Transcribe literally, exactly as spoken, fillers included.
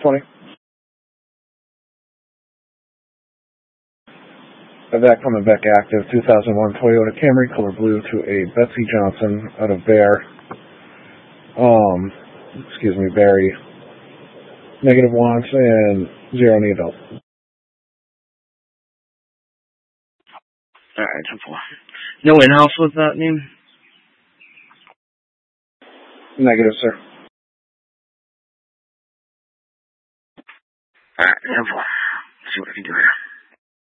twenty. That coming back active, two thousand one Toyota Camry, color blue, to a Betsy Johnson out of Bear. Um, excuse me, Barry. Negative wants and zero need help. Alright, ten four. No in-house with that name? Negative, sir. Alright, ten four. See what I can do here.